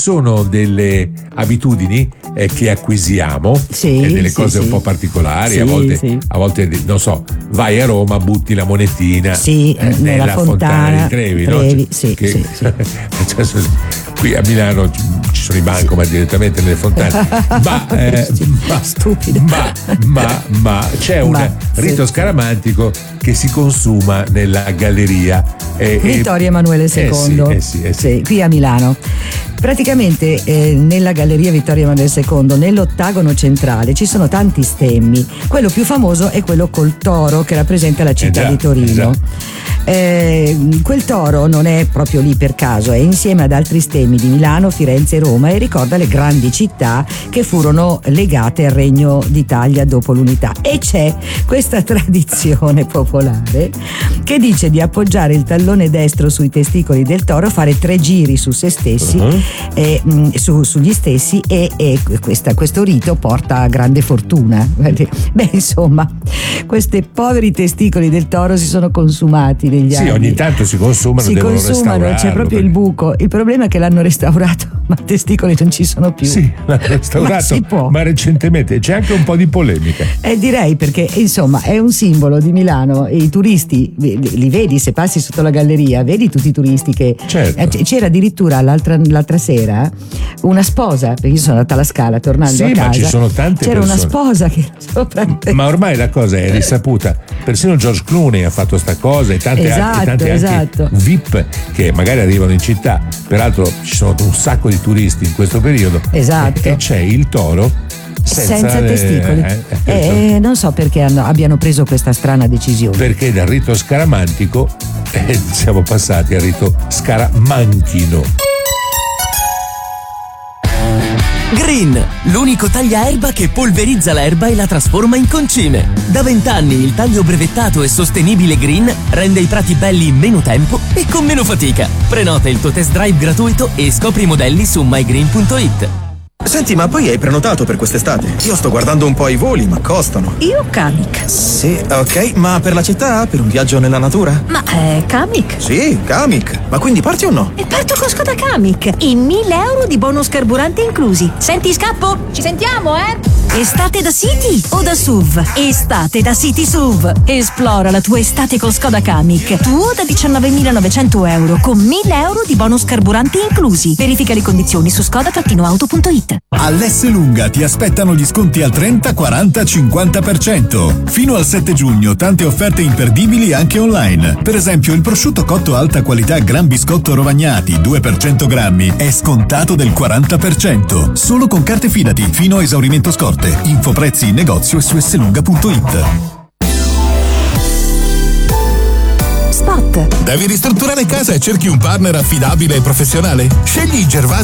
sono delle abitudini che acquisiamo, delle cose un po' particolari. A volte non so, vai a Roma, butti la monetina nella fontana di Trevi, no? Qui a Milano ci sono i bancomat direttamente nelle fontane, ma c'è un rito scaramantico che si consuma nella galleria Vittorio Emanuele II, qui a Milano. Praticamente nella galleria Vittorio Emanuele II, nell'ottagono centrale, ci sono tanti stemmi. Quello più famoso è quello col toro che rappresenta la città di Torino. Quel toro non è proprio lì per caso, è insieme ad altri stemmi di Milano, Firenze e Roma e ricorda le grandi città che furono legate al Regno d'Italia dopo l'unità. E c'è questa tradizione popolare che dice di appoggiare il tallone destro sui testicoli del toro, fare 3 giri su se stessi, sugli stessi e questo rito porta a grande fortuna. Beh, insomma, questi poveri testicoli del toro si sono consumati negli anni. Ogni tanto si consumano, c'è proprio il buco. Il problema è che l'hanno restaurato, ma i testicoli non ci sono più. Sì, l'hanno restaurato, ma recentemente c'è anche un po' di polemica. Direi, perché insomma è un simbolo di Milano e i turisti li vedi se passi sotto la galleria, vedi tutti i turisti che c'era addirittura l'altra sera una sposa, perché io sono andata alla Scala tornando a casa. Ma ci sono tante c'era persone. Una sposa che ma ormai la cosa è risaputa, persino George Clooney ha fatto sta cosa e tanti anche VIP che magari arrivano in città. Peraltro ci sono un sacco di turisti in questo periodo e c'è il toro senza testicoli. Non so perché abbiano preso questa strana decisione. Perché dal rito scaramantico siamo passati al rito scaramanchino. Green, l'unico tagliaerba che polverizza l'erba e la trasforma in concime. Da 20 anni il taglio brevettato e sostenibile Green rende i prati belli in meno tempo e con meno fatica. Prenota il tuo test drive gratuito e scopri i modelli su mygreen.it. Senti, ma poi hai prenotato per quest'estate? Io sto guardando un po' i voli, ma costano. Io Kamiq. Sì, ok, ma per la città? Per un viaggio nella natura? Ma Kamiq? Sì, Kamiq. Ma quindi parti o no? E parto con Skoda Kamiq. E 1.000 euro di bonus carburante inclusi. Senti, scappo? Ci sentiamo, Estate da City o da SUV? Estate da City SUV. Esplora la tua estate con Skoda Kamiq. Tuo da 19.900 euro con 1.000 euro di bonus carburante inclusi. Verifica le condizioni su skoda-auto.it. All'Esselunga ti aspettano gli sconti al 30, 40, 50%. Fino al 7 giugno tante offerte imperdibili anche online. Per esempio il prosciutto cotto alta qualità Gran Biscotto Rovagnati 2 per 100 grammi è scontato del 40%. Solo con carte Fidati fino a esaurimento scorte. Info prezzi in negozio e su esselunga.it. Devi ristrutturare casa e cerchi un partner affidabile e professionale? Scegli Gervasi